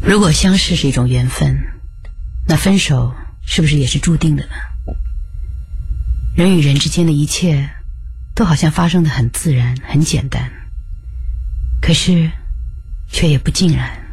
如果相识是一种缘分，那分手是不是也是注定的呢？人与人之间的一切都好像发生得很自然很简单，可是却也不尽然。